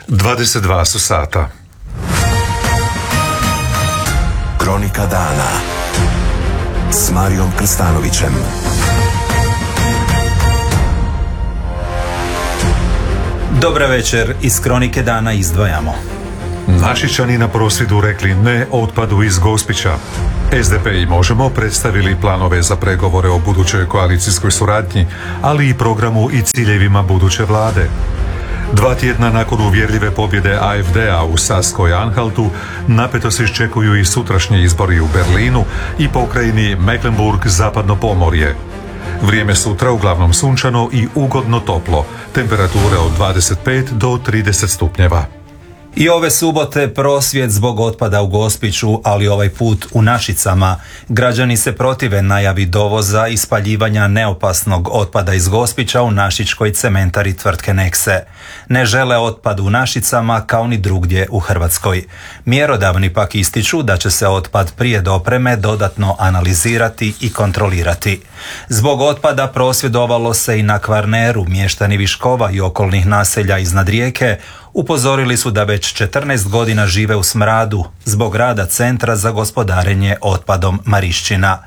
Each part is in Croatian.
22 su sata. Kronika dana s Marijom Krstanovićem. Dobar večer, iz Kronike dana izdvajamo. Našičani na prosvjedu rekli ne otpadu iz Gospića. SDP i Možemo predstavili planove za pregovore o budućoj koalicijskoj suradnji, ali i programu i ciljevima buduće vlade. 2 tjedna nakon uvjerljive pobjede AfD-a u Saskoj-Anhaltu, napeto se iščekuju i sutrašnji izbori u Berlinu i pokrajini Mecklenburg-Zapadno Pomorje. Vrijeme sutra uglavnom sunčano i ugodno toplo, temperature od 25 do 30 stupnjeva. I ove subote prosvjed zbog otpada u Gospiću, ali ovaj put u Našicama. Građani se protive najavi dovoza i spaljivanja neopasnog otpada iz Gospića u našičkoj cementari tvrtke Nexe. Ne žele otpad u Našicama kao ni drugdje u Hrvatskoj. Mjerodavni pak ističu da će se otpad prije dopreme dodatno analizirati i kontrolirati. Zbog otpada prosvjedovalo se i na Kvarneru. Mještani Viškova i okolnih naselja iznad Rijeke upozorili su da već 14 godina žive u smradu zbog rada Centra za gospodarenje otpadom Marišćina.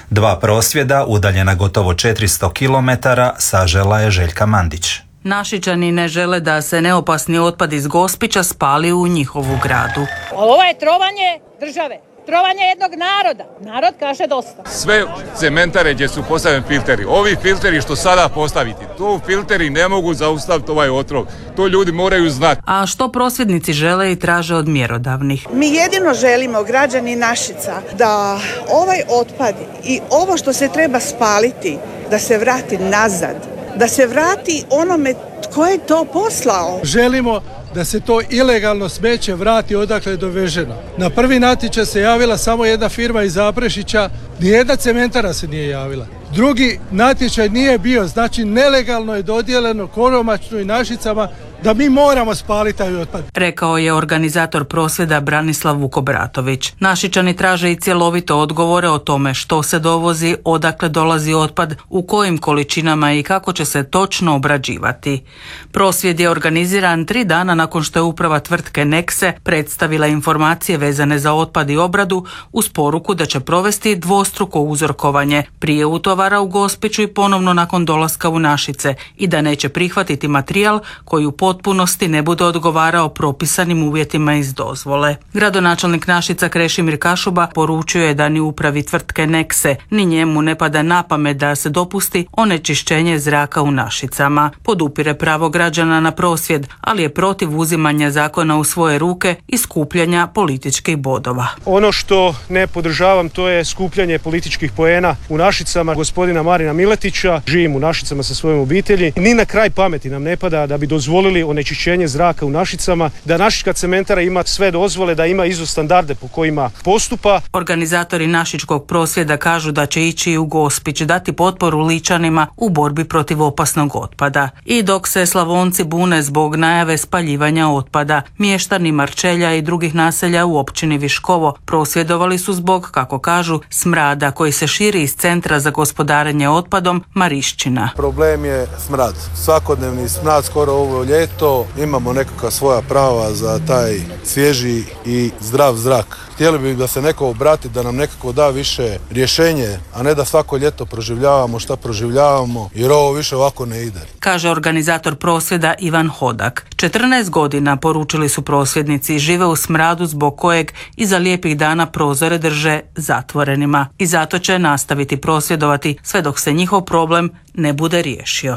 2 prosvjeda udaljena gotovo 400 km sažela je Željka Mandić. Našičani ne žele da se neopasni otpad iz Gospića spali u njihovu gradu. Ovo je trovanje države. Trovanje jednog naroda. Narod kaže dosta. Sve cementare gdje su postavljeni filteri, ovi filteri što sada postaviti, to filteri ne mogu zaustaviti ovaj otrov. To ljudi moraju znati. A što prosvjednici žele i traže od mjerodavnih? Mi jedino želimo, građani Našica, da ovaj otpad i ovo što se treba spaliti, da se vrati nazad. Da se vrati onome tko je to poslao. Želimo da se to ilegalno smeće vrati odakle je doveženo. Na prvi natječaj se javila samo jedna firma iz Zaprešića, nijedna cementara se nije javila. Drugi natječaj nije bio, znači nelegalno je dodijeljeno Koromačnu i Našicama da mi moramo spaliti taj otpad. Rekao je organizator prosvjeda Branislav Vukobratović. Našičani traže i cjelovito odgovore o tome što se dovozi, odakle dolazi otpad, u kojim količinama i kako će se točno obrađivati. Prosvjed je organiziran 3 dana nakon što je uprava tvrtke Nexe predstavila informacije vezane za otpad i obradu uz poruku da će provesti dvostruko uzorkovanje prije utovara u Gospiću i ponovno nakon dolaska u Našice i da neće prihvatiti materijal koji u potpunosti ne bude odgovarao propisanim uvjetima iz dozvole. Gradonačelnik Našica Krešimir Kašuba poručio je da ni upravi tvrtke Nexe ni njemu ne pada na pamet da se dopusti onečišćenje zraka u Našicama. Podupire pravo građana na prosvjed, ali je protiv uzimanja zakona u svoje ruke i skupljanja političkih bodova. Ono što ne podržavam to je skupljanje političkih poena u Našicama gospodina Marina Miletića. Živim u Našicama sa svojom obitelji. Ni na kraj pameti nam ne pada da bi dozvolili onečišćenje zraka u Našicama, da Našička cementara ima sve dozvole, da ima ISO standarde po kojima postupa. Organizatori našičkog prosvjeda kažu da će ići u Gospić dati potporu Ličanima u borbi protiv opasnog otpada. I dok se Slavonci bune zbog najave spaljivanja otpada, mještani Marčelja i drugih naselja u općini Viškovo prosvjedovali su zbog, kako kažu, smrada koji se širi iz Centra za gospodarenje otpadom Marišćina. Problem je smrad. Svakodnevni smrad skoro ovo ljeto, imamo nekakva svoja prava za taj svježi i zdrav zrak. Htjeli bi da se neko obrati, da nam nekako da više rješenje, a ne da svako ljeto proživljavamo šta proživljavamo, jer ovo više ovako ne ide. Kaže organizator prosvjeda Ivan Hodak. 14 godina, poručili su prosvjednici, žive u smradu zbog kojeg iza lijepih dana prozore drže zatvorenima. I zato će nastaviti prosvjedovati sve dok se njihov problem ne bude riješio.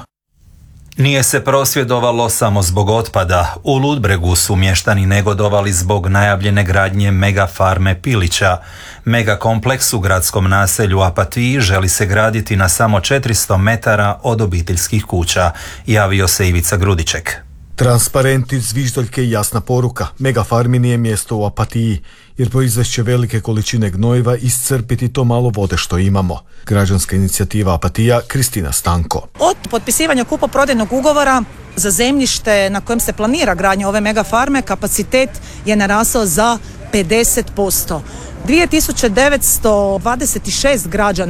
Nije se prosvjedovalo samo zbog otpada. U Ludbregu su mještani negodovali zbog najavljene gradnje mega farme Pilića. Mega kompleks u gradskom naselju Apatiji želi se graditi na samo 400 metara od obiteljskih kuća, javio se Ivica Grudiček. Transparenti, zviždaljke i jasna poruka. Mega farmi nije mjesto u Apatiji, jer proizvešće velike količine gnojiva iscrpiti to malo vode što imamo. Građanska inicijativa Apatija, Kristina Stanko. Od potpisivanja kupoprodajnog ugovora za zemljište na kojem se planira gradnja ove mega farme, kapacitet je narasao za 50%. 2926 građana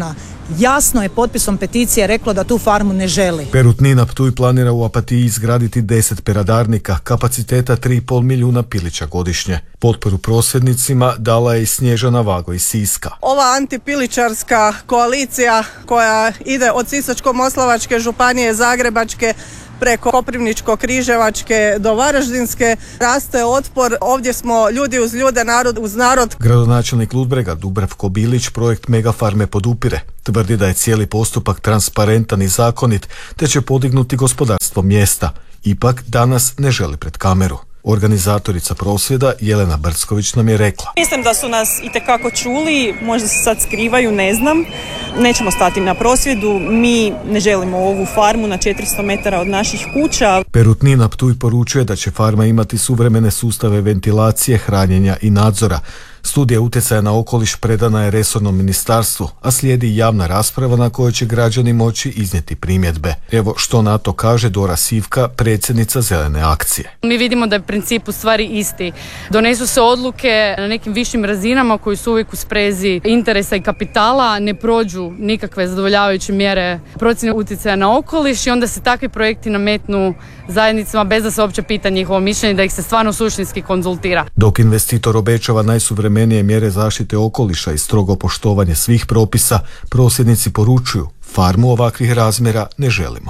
jasno je potpisom peticije reklo da tu farmu ne želi. Perutnina Ptuj planira u Opatiji izgraditi 10 peradarnika, kapaciteta 3,5 milijuna pilića godišnje. Potporu prosvjednicima dala je i Snježana Vago iz Siska. Ova antipiličarska koalicija koja ide od Sisačko-moslavačke županije, Zagrebačke, preko Koprivničko-križevačke do Varaždinske raste otpor. Ovdje smo ljudi uz ljude, narod uz narod. Gradonačelnik Ludbrega Dubravko Bilić projekt Megafarme podupire. Tvrdi da je cijeli postupak transparentan i zakonit, te će podignuti gospodarstvo mjesta. Ipak danas ne želi pred kameru. Organizatorica prosvjeda Jelena Brcković nam je rekla: Mislim da su nas itekako čuli, možda se sad skrivaju, ne znam. Nećemo stati na prosvjedu, mi ne želimo ovu farmu na 400 metara od naših kuća. Perutnina Ptuj poručuje da će farma imati suvremene sustave ventilacije, hranjenja i nadzora. Studija utjecaja na okoliš predana je resornom ministarstvu, a slijedi javna rasprava na kojoj će građani moći iznijeti primjedbe. Evo što na to kaže Dora Sivka, predsjednica Zelene akcije. Mi vidimo da je princip u stvari isti. Donesu se odluke na nekim višim razinama koji su uvijek u sprezi interesa i kapitala, ne prođu nikakve zadovoljavajuće mjere procjene utjecaja na okoliš i onda se takvi projekti nametnu zajednicama bez da se uopće pita njihovo mišljenje, da ih se stvarno suštinski konzultira. Dok investitor obećava najsuvremenije mjere zaštite okoliša i strogo poštovanje svih propisa, prosvjednici poručuju: farmu ovakvih razmjera ne želimo.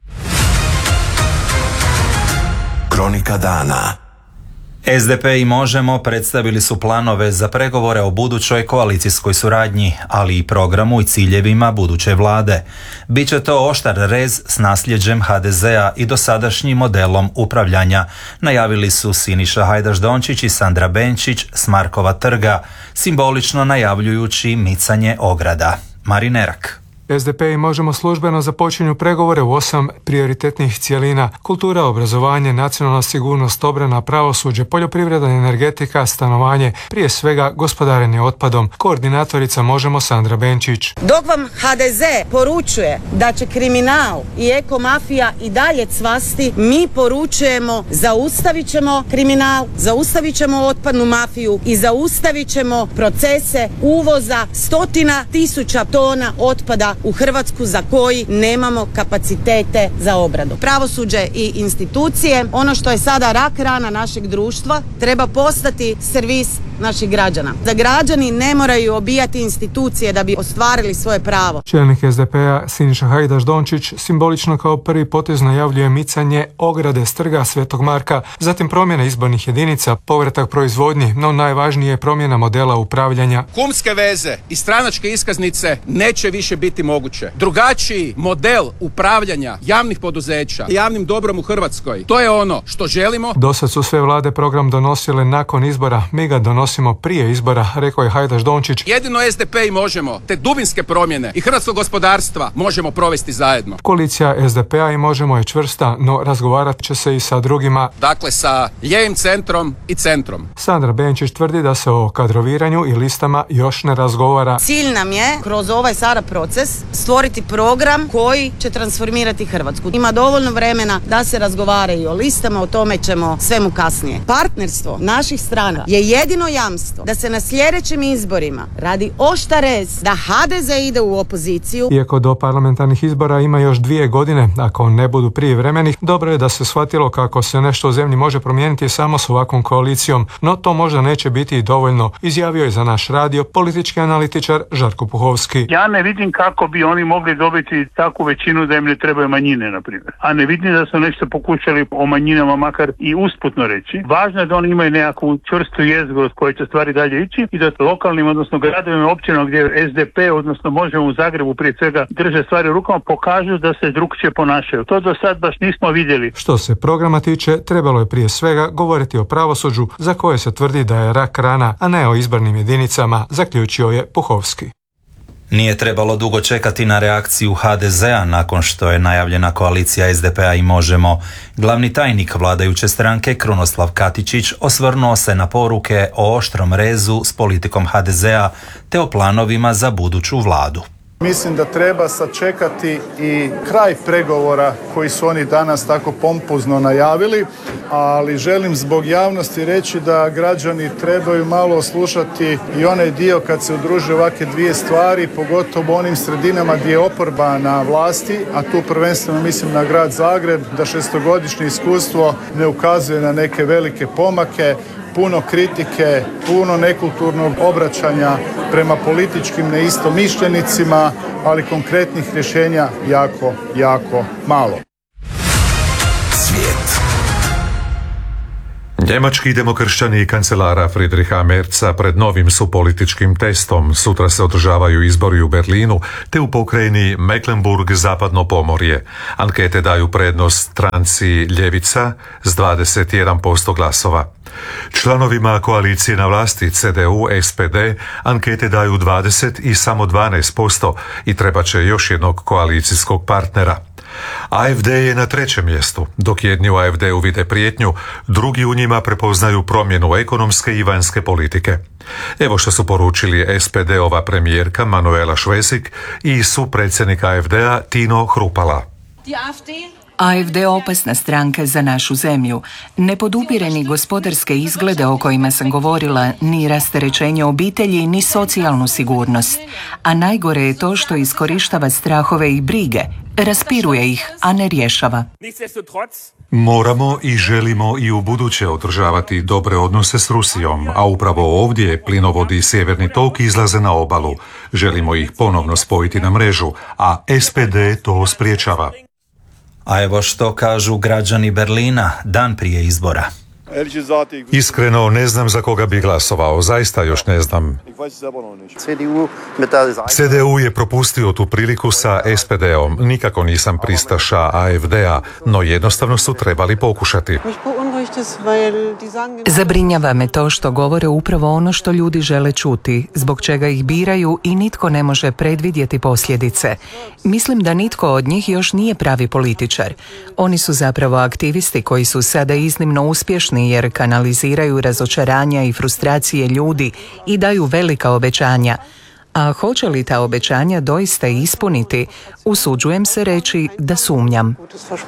Kronika dana. SDP i Možemo predstavili su planove za pregovore o budućoj koalicijskoj suradnji, ali i programu i ciljevima buduće vlade. Biće to oštar rez s nasljeđem HDZ-a i dosadašnjim modelom upravljanja, najavili su Siniša Hajdaš Dončić i Sandra Benčić s Markova trga, simbolično najavljujući micanje ograda. Marin Erak. SDP i Možemo službeno započinju pregovore u 8 prioritetnih cjelina: kultura, obrazovanje, nacionalna sigurnost, obrana, pravosuđe, poljoprivreda, energetika, stanovanje, prije svega gospodarenje otpadom. Koordinatorica Možemo Sandra Benčić. Dok vam HDZ poručuje da će kriminal i ekomafija i dalje cvasti, mi poručujemo: zaustavit ćemo kriminal, zaustavit ćemo otpadnu mafiju i zaustavit ćemo procese uvoza 100.000 tona otpada u Hrvatsku za koji nemamo kapacitete za obradu. Pravosuđe i institucije, ono što je sada rak rana našeg društva, treba postati servis naših građana. Da građani ne moraju obijati institucije da bi ostvarili svoje pravo. Čelnik SDP-a Siniša Hajdaš Dončić simbolično kao prvi potez najavljuje micanje ograde s trga Svetog Marka, zatim promjena izbornih jedinica, povratak proizvodnji, no najvažnije je promjena modela upravljanja. Kumske veze i stranačke iskaznice neće više biti moguće. Drugačiji model upravljanja javnih poduzeća, javnim dobrom u Hrvatskoj, to je ono što želimo. Dosad su sve vlade program donosile nakon izbora, mi ga donosimo prije izbora, rekao je Hajdaš Dončić. Jedino SDP i Možemo te dubinske promjene i hrvatskog gospodarstva možemo provesti zajedno. Koalicija SDP-a i Možemo je čvrsta, no razgovarat će se i sa drugima. Dakle, sa lijevim centrom i centrom. Sandra Benčić tvrdi da se o kadroviranju i listama još ne razgovara. Cilj nam je kroz ovaj sada proces stvoriti program koji će transformirati Hrvatsku. Ima dovoljno vremena da se razgovara i o listama, o tome ćemo svemu kasnije. Partnerstvo naših strana je jedino jamstvo da se na sljedećim izborima radi oštar rez, da HDZ ide u opoziciju. Iako do parlamentarnih izbora ima još 2 godine, ako ne budu prijevremenih, dobro je da se shvatilo kako se nešto u zemlji može promijeniti samo s ovakvom koalicijom, no to možda neće biti i dovoljno, izjavio je za naš radio politički analitičar Žarko Puhovski. Ja ne vidim kako bi oni mogli dobiti takvu većinu da im ne trebaju manjine, na primjer. A ne vidim da su nešto pokušali o manjinama makar i usputno reći. Važno je da oni imaju nekakvu čvrstu jezgru od koje će stvari dalje ići i da lokalnim, odnosno gradovima, općinama gdje SDP, odnosno Možemo u Zagrebu prije svega drže stvari u rukama, pokažu da se drukčije ponašaju. To do sad baš nismo vidjeli. Što se programa tiče, trebalo je prije svega govoriti o pravosuđu za koje se tvrdi da je rak rana, a ne o izbornim jedinicama, zaključio je Puhovski. Nije trebalo dugo čekati na reakciju HDZ-a nakon što je najavljena koalicija SDP-a i Možemo. Glavni tajnik vladajuće stranke Krunoslav Katičić osvrnuo se na poruke o oštrom rezu s politikom HDZ-a te o planovima za buduću vladu. Mislim da treba sačekati i kraj pregovora koji su oni danas tako pompozno najavili, ali želim zbog javnosti reći da građani trebaju malo slušati i onaj dio kad se udruže ovakve dvije stvari, pogotovo u onim sredinama gdje je oporba na vlasti, a tu prvenstveno mislim na grad Zagreb, da šestogodišnje iskustvo ne ukazuje na neke velike pomake, puno kritike, puno nekulturnog obraćanja prema političkim neistomišljenicima, ali konkretnih rješenja jako, jako malo. Svijet. Njemački demokršćani kancelara Friedricha Merza pred novim su političkim testom. Sutra se održavaju izbori u Berlinu te u pokrajini Mecklenburg zapadno pomorje. Ankete daju prednost stranci Ljevica s 21% glasova. Članovima koalicije na vlasti CDU, SPD ankete daju 20 i samo 12% i treba će još jednog koalicijskog partnera. AFD je na trećem mjestu, dok jedni u AFD-u vide prijetnju, drugi u njima prepoznaju promjenu ekonomske i vanjske politike. Evo što su poručili SPD-ova premijerka Manuela Schwesig i supredsjednik AFD-a Tino Hrupala. AFD opasna stranka za našu zemlju. Ne podupire ni gospodarske izglede o kojima sam govorila, ni rasterećenje obitelji, ni socijalnu sigurnost. A najgore je to što iskorištava strahove i brige, raspiruje ih, a ne rješava. Moramo i želimo i u buduće održavati dobre odnose s Rusijom, a upravo ovdje plinovodi Sjeverni tok izlaze na obalu. Želimo ih ponovno spojiti na mrežu, a SPD to spriječava. A evo što kažu građani Berlina dan prije izbora. Iskreno ne znam za koga bi glasovao, zaista još ne znam. CDU je propustio tu priliku sa SPD-om. Nikako nisam pristaša AFD-a, no jednostavno su trebali pokušati. Zabrinjava me to što govore upravo ono što ljudi žele čuti, zbog čega ih biraju i nitko ne može predvidjeti posljedice. Mislim da nitko od njih još nije pravi političar. Oni su zapravo aktivisti koji su sada iznimno uspješni jer kanaliziraju razočaranja i frustracije ljudi i daju velika obećanja. A hoće li ta obećanja doista ispuniti, usuđujem se reći da sumnjam.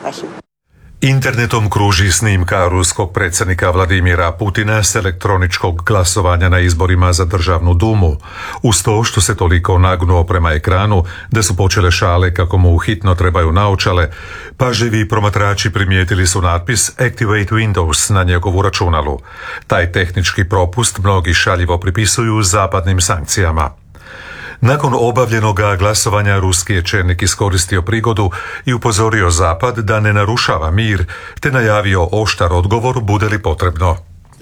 Internetom kruži snimka ruskog predsjednika Vladimira Putina s elektroničkog glasovanja na izborima za državnu dumu. Uz to što se toliko nagnuo prema ekranu da su počele šale kako mu hitno trebaju naočale, pažljivi promatrači primijetili su natpis Activate Windows na njegovu računalu. Taj tehnički propust mnogi šaljivo pripisuju zapadnim sankcijama. Nakon obavljenoga glasovanja ruski je čelnik iskoristio prigodu i upozorio Zapad da ne narušava mir, te najavio oštar odgovor bude li potrebno.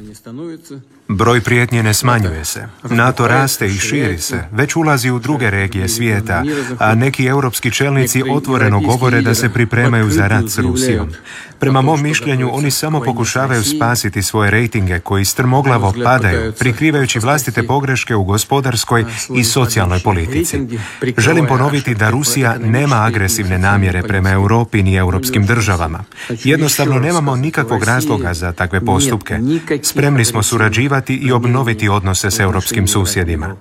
Broj prijetnje ne smanjuje se. NATO raste i širi se, već ulazi u druge regije svijeta, a neki europski čelnici otvoreno govore da se pripremaju za rat s Rusijom. Prema mom mišljenju, oni samo pokušavaju spasiti svoje rejtinge koji strmoglavo padaju, prikrivajući vlastite pogreške u gospodarskoj i socijalnoj politici. Želim ponoviti da Rusija nema agresivne namjere prema Europi ni europskim državama. Jednostavno nemamo nikakvog razloga za takve postupke. Spremni smo surađivati i obnoviti odnose s europskim susjedima.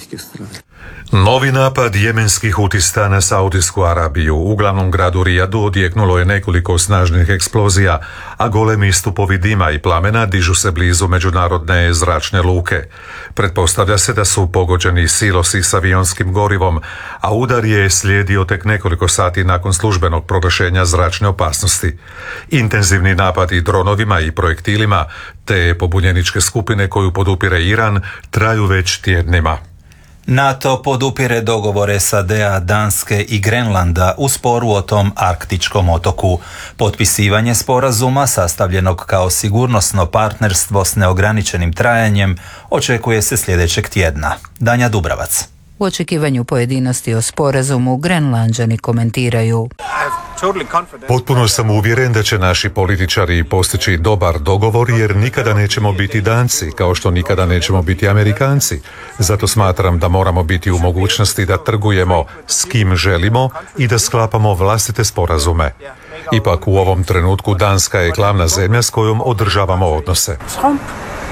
Novi napad jemenskih hutista na Saudijsku Arabiju u glavnom gradu Rijadu odjeknulo je nekoliko snažnih eksplozija, a golemi stupovi dima i plamena dižu se blizu međunarodne zračne luke. Pretpostavlja se da su pogođeni silosi s avionskim gorivom, a udar je slijedio tek nekoliko sati nakon službenog proglašenja zračne opasnosti. Intenzivni napadi dronovima i projektilima te pobunjeničke skupine koju podupire Iran traju već tjednima. NATO podupire dogovore SAD-a, Danske i Grenlanda u sporu o tom arktičkom otoku. Potpisivanje sporazuma, sastavljenog kao sigurnosno partnerstvo s neograničenim trajanjem, očekuje se sljedećeg tjedna. Danja Dubravac. U očekivanju pojedinosti o sporazumu Grenlanđani komentiraju. Potpuno sam uvjeren da će naši političari postići dobar dogovor jer nikada nećemo biti Danci, kao što nikada nećemo biti Amerikanci. Zato smatram da moramo biti u mogućnosti da trgujemo s kim želimo i da sklapamo vlastite sporazume. Ipak u ovom trenutku Danska je glavna zemlja s kojom održavamo odnose.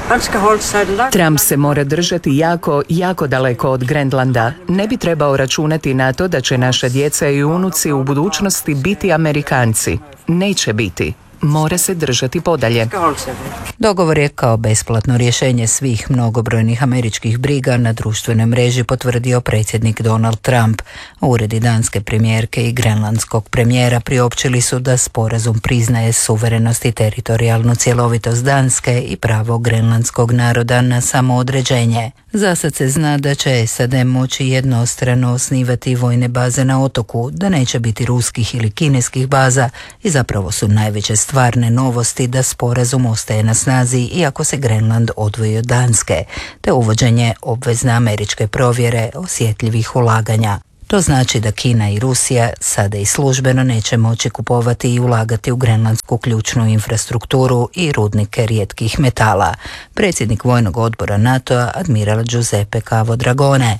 Trump se mora držati jako daleko od Grenlanda. Ne bi trebao računati na to da će naša djeca i unuci u budućnosti biti Amerikanci. Neće biti. Mora se držati podalje. Dogovor je kao besplatno rješenje svih mnogobrojnih američkih briga na društvenoj mreži potvrdio predsjednik Donald Trump. Uredi danske premijerke i grenlandskog premijera priopćili su da sporazum priznaje suverenost i teritorijalnu cjelovitost Danske i pravo grenlandskog naroda na samoodređenje. Zasad se zna da će SAD moći jednostrano osnivati vojne baze na otoku, da neće biti ruskih ili kineskih baza i zapravo su najveće stvarne novosti da sporazum ostaje na snazi iako se Grenland odvoji od Danske, te uvođenje obvezne američke provjere osjetljivih ulaganja. To znači da Kina i Rusija sada i službeno neće moći kupovati i ulagati u grenlandsku ključnu infrastrukturu i rudnike rijetkih metala. Predsjednik vojnog odbora NATO-a, admiral Giuseppe Cavo Dragone.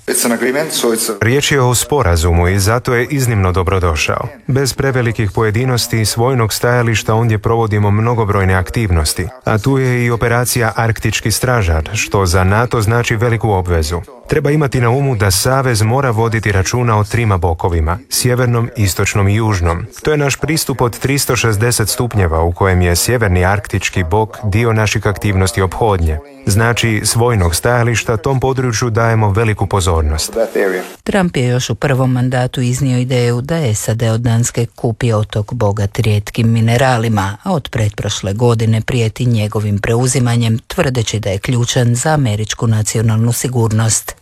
Riječ je o sporazumu i zato je iznimno dobrodošao. Bez prevelikih pojedinosti s vojnog stajališta ondje provodimo mnogobrojne aktivnosti, a tu je i operacija Arktički stražar, što za NATO znači veliku obvezu. Treba imati na umu da Savez mora voditi računa o trima bokovima, sjevernom, istočnom i južnom. To je naš pristup od 360 stupnjeva u kojem je sjeverni arktički bok dio naših aktivnosti ophodnje. Znači, s vojnog stajališta tom području dajemo veliku pozornost. Trump je još u prvom mandatu iznio ideju da SAD od Danske kupi otok bogat rijetkim mineralima, a od pretprošle godine prijeti njegovim preuzimanjem, tvrdeći da je ključan za američku nacionalnu sigurnost.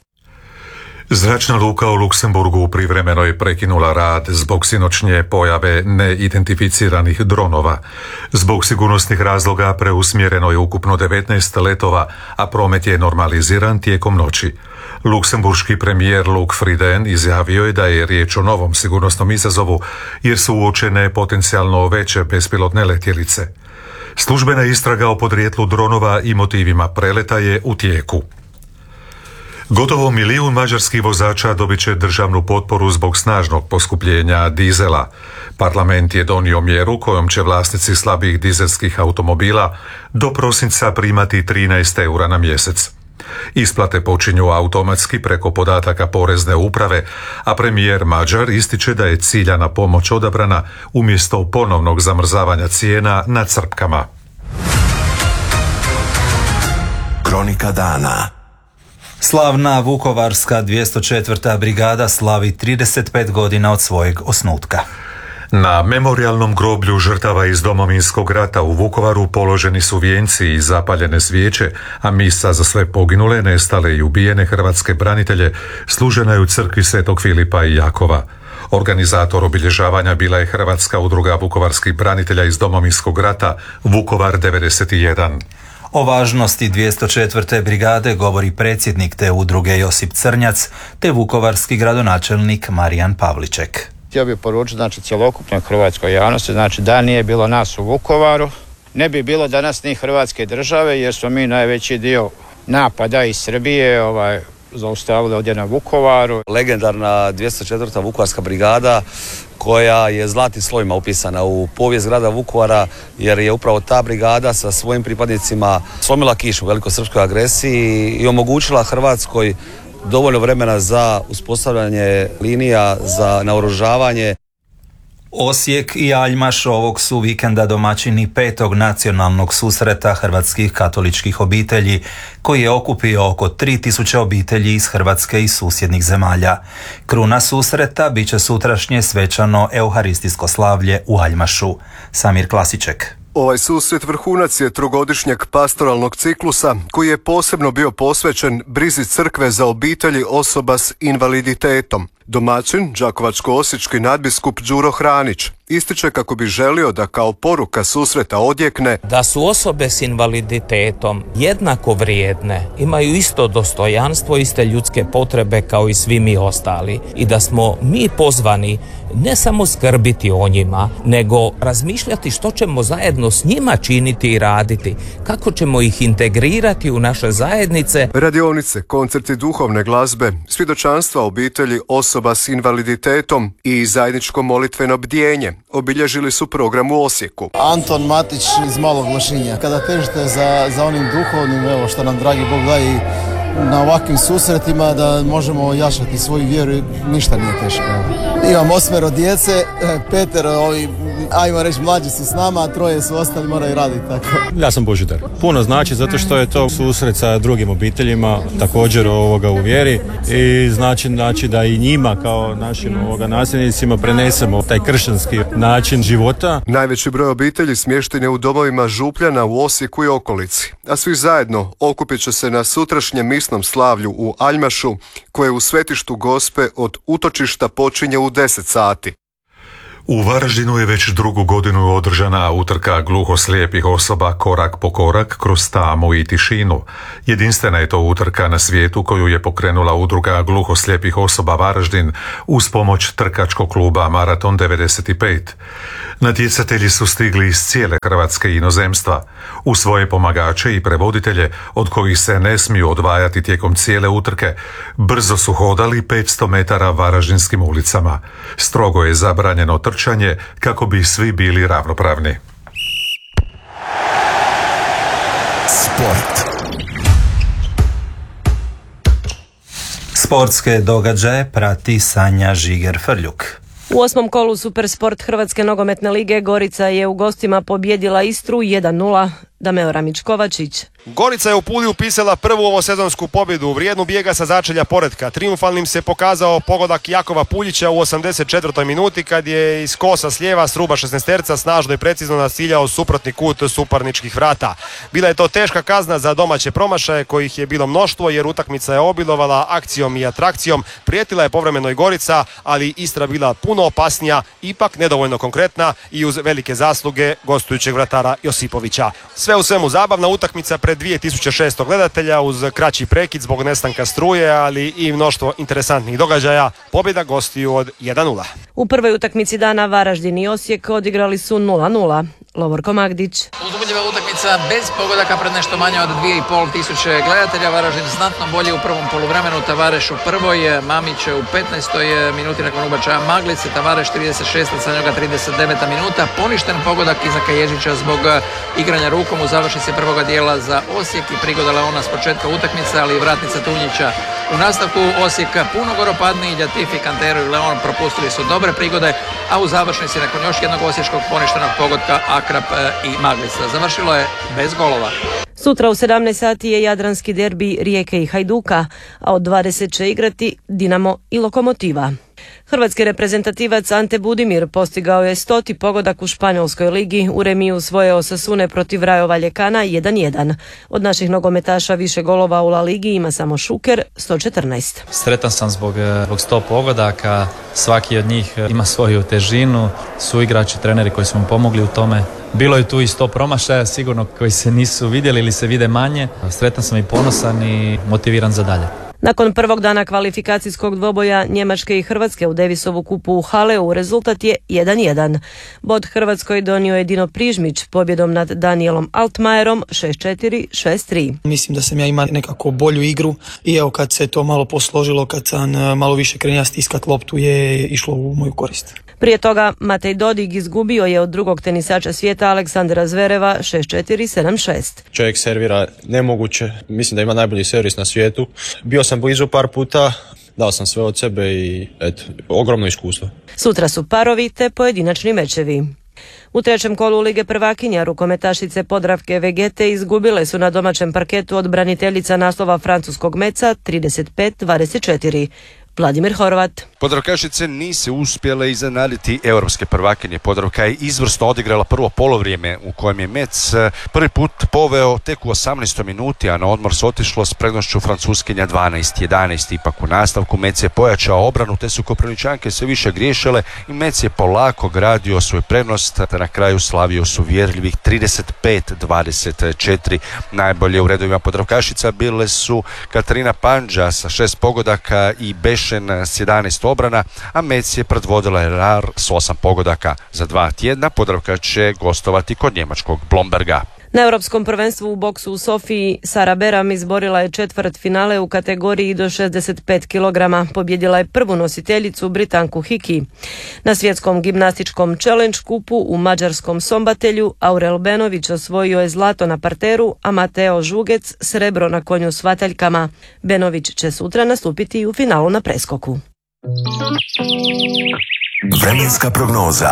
Zračna luka u Luksemburgu privremeno je prekinula rad zbog sinoćnje pojave neidentificiranih dronova. Zbog sigurnosnih razloga preusmjereno je ukupno 19 letova, a promet je normaliziran tijekom noći. Luksemburški premijer Luc Frieden izjavio je da je riječ o novom sigurnosnom izazovu jer su uočene potencijalno veće bespilotne letjelice. Službena istraga o podrijetlu dronova i motivima preleta je u tijeku. Gotovo 1 milijun mađarskih vozača dobit će državnu potporu zbog snažnog poskupljenja dizela. Parlament je donio mjeru kojom će vlasnici slabih dizelskih automobila do prosinca primati 13 eura na mjesec. Isplate počinju automatski preko podataka porezne uprave, a premijer Mađar ističe da je ciljana pomoć odabrana umjesto ponovnog zamrzavanja cijena na crpkama. Kronika dana. Slavna Vukovarska 204. brigada slavi 35 godina od svojeg osnutka. Na memorijalnom groblju žrtava iz Domovinskog rata u Vukovaru položeni su vijenci i zapaljene svijeće, a misa za sve poginule, nestale i ubijene hrvatske branitelje služena je u crkvi Svetog Filipa i Jakova. Organizator obilježavanja bila je Hrvatska udruga vukovarskih branitelja iz Domovinskog rata Vukovar 91. O važnosti 204. brigade govori predsjednik te udruge Josip Crnjac te vukovarski gradonačelnik Marijan Pavliček. Htio bih poručiti cjelokupnoj hrvatskoj javnosti, da nije bilo nas u Vukovaru, ne bi bilo danas ni Hrvatske države jer smo mi najveći dio napada iz Srbije zaustavili ovdje na Vukovaru. Legendarna 204. Vukovarska brigada koja je zlatnim slovima upisana u povijest grada Vukovara jer je upravo ta brigada sa svojim pripadnicima slomila kišu u velikosrpskoj agresiji i omogućila Hrvatskoj dovoljno vremena za uspostavljanje linija, za naoružavanje. Osijek i Aljmaš ovog su vikenda domaćini 5. nacionalnog susreta hrvatskih katoličkih obitelji, koji je okupio oko 3000 obitelji iz Hrvatske i susjednih zemalja. Kruna susreta bit će sutrašnje svečano euharistijsko slavlje u Aljmašu. Samir Klasiček. Ovaj susret vrhunac je trogodišnjeg pastoralnog ciklusa koji je posebno bio posvećen brizi crkve za obitelji osoba s invaliditetom. Domaćin, đakovačko-osječki nadbiskup Đuro Hranić, ističe kako bi želio da kao poruka susreta odjekne da su osobe s invaliditetom jednako vrijedne, imaju isto dostojanstvo, iste ljudske potrebe kao i svi mi ostali i da smo mi pozvani ne samo skrbiti o njima, nego razmišljati što ćemo zajedno s njima činiti i raditi, kako ćemo ih integrirati u naše zajednice. Radionice, koncerti duhovne glazbe, svjedočanstva obitelji osoba s invaliditetom i zajedničko molitveno bdjenje obilježili su program u Osijeku. Anton Matić iz Malog Lošinja. Kada težite za onim duhovnim, evo što nam dragi Bog daje i na ovakvim susretima da možemo jačati svoju vjeru, ništa nije teško. Imam 8 djece, 5 ajmo reći mlađi su s nama, a 3 su ostali, moraju raditi tako. Ja sam Božidar. Puno znači zato što je to susret sa drugim obiteljima, također u vjeri i znači da i njima kao našim nasljednicima prenesemo taj kršćanski način života. Najveći broj obitelji smješten je u domovima Župljana u Osijeku i okolici, a svi zajedno okupit će se na sutrašnjem misnom slavlju u Aljmašu, koje u svetištu Gospe od utočišta počinje u 10 sati. U Varaždinu je već drugu godinu održana utrka gluhoslijepih osoba korak po korak kroz tamu i tišinu. Jedinstvena je to utrka na svijetu koju je pokrenula udruga gluhoslijepih osoba Varaždin uz pomoć trkačkog kluba Maraton 95. Natjecatelji su stigli iz cijele Hrvatske i inozemstva. U svoje pomagače i prevoditelje, od kojih se ne smiju odvajati tijekom cijele utrke, brzo su hodali 500 metara varaždinskim ulicama. Strogo je zabranjeno trčanje kako bi svi bili ravnopravni. Sport. Sportske događaje prati Sanja Žiger-Frljuk. U 8. kolu Supersport Hrvatske nogometne lige Gorica je u gostima pobjedila Istru 1-0. Dameo Ramić-Kovačić. Gorica je u Puli upisala prvu ovosezonsku pobjedu, vrijednu bijega sa začelja poretka. Triumfalnim se pokazao pogodak Jakova Puljića u 84. minuti kad je iz kosa s lijeva sruba 16-terca snažno i precizno naciljao suprotni kut suparničkih vrata. Bila je to teška kazna za domaće promašaje kojih je bilo mnoštvo jer utakmica je obilovala akcijom i atrakcijom. Prijetila je povremeno i Gorica, ali Istra bila puno opasnija, ipak nedovoljno konkretna i uz velike zasluge gostujućeg vratara Josipovića. Sve u svemu zabavna utakmica pred 2600 gledatelja uz kraći prekid zbog nestanka struje, ali i mnoštvo interesantnih događaja. Pobjeda gostiju od 1-0. U prvoj utakmici dana Varaždin i Osijek odigrali su 0-0. Lovorko Magdić. Uzbudljiva utakmica bez pogodaka pred nešto manje od 2500 gledatelja. Varaždin znatno bolje u prvom poluvremenu, Tavareš u prvoj, Mamić u 15. minuti nakon ubačaja Maglice, Tavareš 36. sa njega 39. minuta. Poništen pogodak Izaka Ježića zbog igranja rukom u završnici prvoga dijela za Osijek i prigoda Leona s početka utakmice, ali i vratnica Tunjića. U nastavku Osijek puno goropadniji, Ljatifi, Kantero i Leon propustili su dobre prigode, a u završnici nakon još jednog osječkog poništenog pogotka Akrap i Maglica. Završilo je bez golova. Sutra u 17 sati je jadranski derbi Rijeke i Hajduka, a od 20 će igrati Dinamo i Lokomotiva. Hrvatski reprezentativac Ante Budimir postigao je 100. pogodak u Španjolskoj ligi u remiju svoje Osasune protiv Rayo Vallecana 1-1. Od naših nogometaša više golova u La Ligi ima samo Šuker 114. Sretan sam zbog 100 pogodaka, svaki od njih ima svoju težinu, su igrači, treneri koji su mu pomogli u tome. Bilo je tu i 100 promašaja, sigurno koji se nisu vidjeli ili se vide manje. Sretan sam i ponosan i motiviran za dalje. Nakon prvog dana kvalifikacijskog dvoboja Njemačke i Hrvatske u Davisovu kupu u Haleu rezultat je 1-1. Bod Hrvatskoj donio je Dino Prižmić pobjedom nad Danielom Altmajerom 6-4, 6-3. Mislim da sam ja imao nekako bolju igru i evo kad se to malo posložilo, kad sam malo više krenja stiskat loptu je išlo u moju korist. Prije toga Matej Dodig izgubio je od drugog tenisača svijeta Aleksandra Zvereva 6-4, 7-6. Čovjek servira nemoguće, mislim da ima najbolji servis na svijetu. Bio sam blizu par puta, dao sam sve od sebe i eto, ogromno iskustvo. Sutra su parovi te pojedinačni mečevi. U trećem kolu Lige prvakinja rukometašice Podravke Vegete izgubile su na domaćem parketu od braniteljica naslova francuskog Meca 35-24. Vladimir Horvat. Podravkašice nisu uspjele iznenaditi europske prvakinje. Podravka je izvrsno odigrala prvo polovrijeme u kojem je Mec prvi put poveo tek u 18. minuti, a na odmor se otišlo s prednošću Francuskinja 12-11. Ipak u nastavku Mec je pojačao obranu, te su Koprivničanke sve više griješile i Mec je polako gradio svoj prednost, te na kraju slavio su uvjerljivih 35-24. Najbolje u redovima Podravkašica bile su Katarina Pandža sa 6 pogodaka i Beš riješen s 11 obrana, a Metz je predvodila RR s 8 pogodaka. Za 2 tjedna Podravka će gostovati kod njemačkog Blomberga. Na Europskom prvenstvu u boksu u Sofiji Sara Beram izborila je četvrtfinale u kategoriji do 65 kg. Pobjedila je prvu nositeljicu Britanku Hiki. Na svjetskom gimnastičkom challenge kupu u mađarskom Sombatelju Aurel Benović osvojio je zlato na parteru, a Mateo Žugec srebro na konju s vataljkama. Benović će sutra nastupiti u finalu na preskoku. Vremenska prognoza.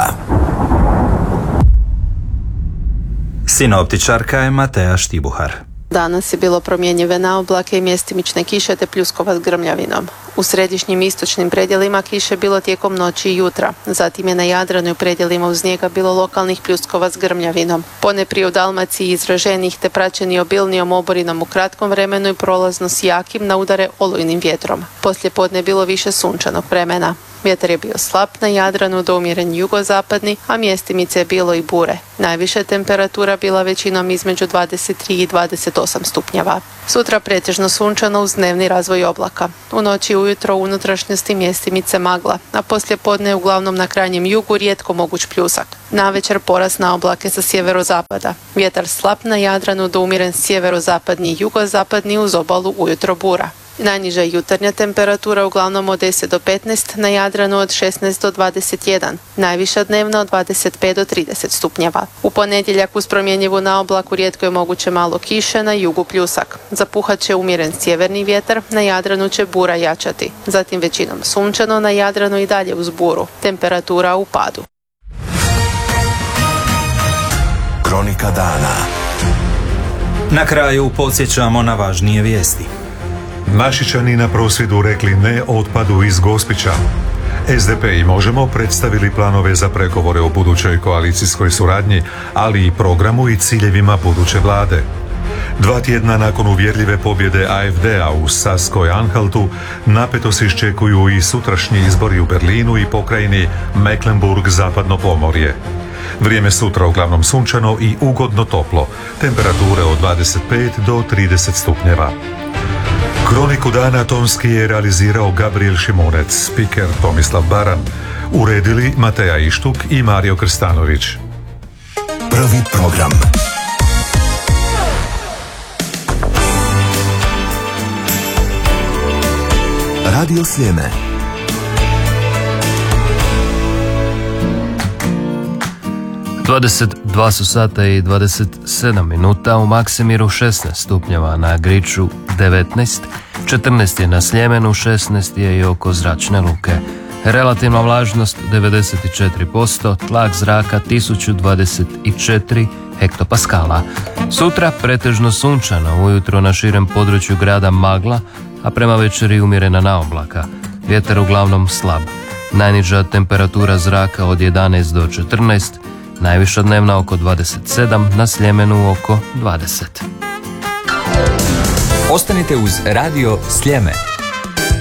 Sinoptičarka je Mateja Štibuhar. Danas je bilo promjenjive oblake i mjestimične kiše te pljuskova s grmljavinom. U središnjim i istočnim predjelima kiše bilo tijekom noći i jutra. Zatim je na Jadranu i predjelima uz njega bilo lokalnih pljuskova s grmljavinom. Ponajprije u Dalmaciji izraženih te praćeni obilnijom oborinom u kratkom vremenu i prolazno s jakim na udare olujnim vjetrom. Poslijepodne je bilo više sunčanog vremena. Vjetar je bio slab na Jadranu do umjeren jugozapadni, a mjestimice je bilo i bure. Najviša temperatura bila većinom između 23 i 28 stupnjeva. Sutra pretežno sunčano uz dnevni razvoj oblaka. U noći i ujutro u unutrašnjosti mjestimice magla, a poslijepodne uglavnom na krajnjem jugu rijetko moguć pljusak. Navečer porast na oblake sa sjeverozapada. Vjetar slab na Jadranu do umjeren sjeverozapadni i jugozapadni uz obalu ujutro bura. Najniža jutarnja temperatura uglavnom od 10 do 15, na Jadranu od 16 do 21, najviša dnevna od 25 do 30 stupnjeva. U ponedjeljak uz promjenjivu naoblaku rijetko je moguće malo kiše, na jugu pljusak. Zapuhat će umjeren sjeverni vjetar, na Jadranu će bura jačati. Zatim većinom sunčano, na Jadranu i dalje uz buru. Temperatura u padu. Kronika dana. Na kraju podsjećamo na važnije vijesti. Našičani na prosvjedu rekli ne otpadu iz Gospića. SDP i Možemo predstavili planove za pregovore o budućoj koalicijskoj suradnji, ali i programu i ciljevima buduće vlade. 2 tjedna nakon uvjerljive pobjede AfD-a u Saskoj-Anhaltu, napetost iščekuju i sutrašnji izbori u Berlinu i pokrajini Mecklenburg-Zapadno Pomorje. Vrijeme sutra uglavnom sunčano i ugodno toplo, temperature od 25 do 30 stupnjeva. Kroniku dana tonski je realizirao Gabriel Šimunec, spiker Tomislav Baran, uredili Mateja Ištuk i Mario Krstanović. Prvi program. Radio Sljeme. Dva su sata i 27 minuta, u Maksimiru 16 stupnjeva, na Griču 19, 14 je na Sljemenu, 16 je i oko Zračne luke. Relativna vlažnost 94%, tlak zraka 1024 hektopaskala. Sutra pretežno sunčano, ujutro na širem području grada magla, a prema večeri umjerena naoblaka. Vjetar uglavnom slab. Najniža temperatura zraka od 11 do 14, najviša dnevna oko 27, na Sljemenu oko 20. Ostanite uz Radio Sljeme.